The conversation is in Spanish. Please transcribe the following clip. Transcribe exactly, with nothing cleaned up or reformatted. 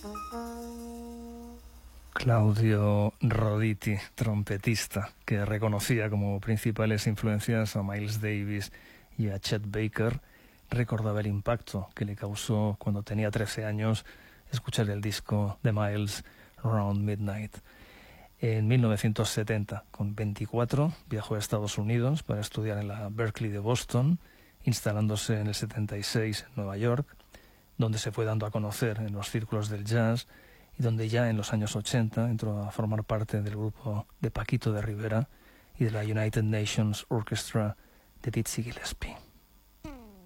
Claudio Roditi, trompetista, que reconocía como principales influencias a Miles Davis y a Chet Baker, recordaba el impacto que le causó cuando tenía trece años escuchar el disco de Miles, Around Midnight. En mil novecientos setenta, con veinticuatro, viajó a Estados Unidos para estudiar en la Berklee de Boston, instalándose en el setenta y seis en Nueva York, donde se fue dando a conocer en los círculos del jazz y donde ya en los años ochenta entró a formar parte del grupo de Paquito de Rivera y de la United Nations Orchestra de Dizzy Gillespie.